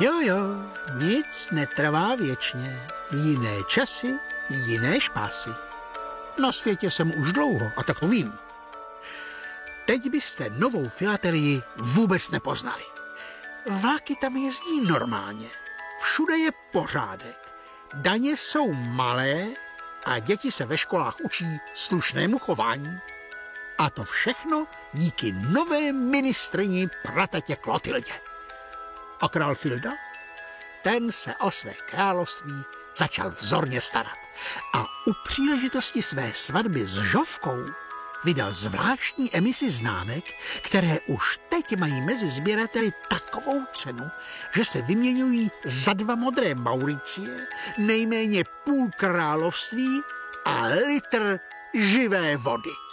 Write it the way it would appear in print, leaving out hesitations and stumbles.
Jo, nic netrvá věčně. Jiné časy, jiné špásy. Na světě jsem už dlouho a tak to vím. Teď byste Novou Filadelfii vůbec nepoznali. Vlaky tam jezdí normálně. Všude je pořádek. Daně jsou malé a děti se ve školách učí slušnému chování. A to všechno díky nové ministryni pratetě Klotildě. A král Filda? Ten se o své království začal vzorně starat. A u příležitosti své svatby s Žofkou vydal zvláštní emisi známek, které už teď mají mezi sběrateli takovou cenu, že se vyměňují za 2 modré Mauricie, nejméně půl království a litr živé vody.